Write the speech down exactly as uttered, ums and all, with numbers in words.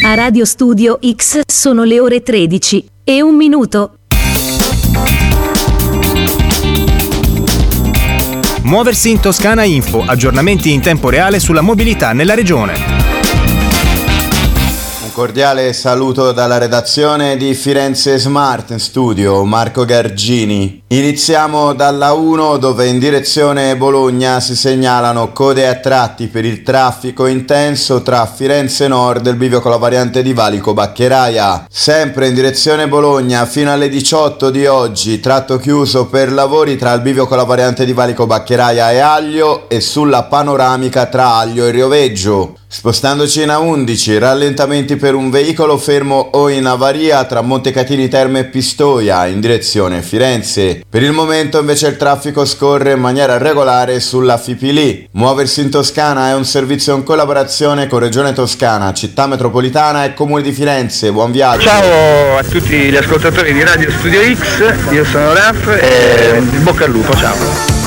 A Radio Studio X sono le ore tredici e un minuto. Muoversi in Toscana Info, aggiornamenti in tempo reale sulla mobilità nella regione. Un cordiale saluto dalla redazione di Firenze Smart Studio, Marco Gargini. Iniziamo dalla uno, dove in direzione Bologna si segnalano code a tratti per il traffico intenso tra Firenze Nord e il bivio con la variante di Valico Baccheraia. Sempre in direzione Bologna fino alle diciotto di oggi, tratto chiuso per lavori tra il bivio con la variante di Valico Baccheraia e Aglio e sulla panoramica tra Aglio e Rioveggio. Spostandoci in A undici, rallentamenti per un veicolo fermo o in avaria tra Montecatini Terme e Pistoia in direzione Firenze. Per il momento invece il traffico scorre in maniera regolare sulla Fipili. Muoversi in Toscana è un servizio in collaborazione con Regione Toscana, Città Metropolitana e Comune di Firenze. Buon viaggio! Ciao a tutti gli ascoltatori di Radio Studio X, io sono Raf e in bocca al lupo, ciao!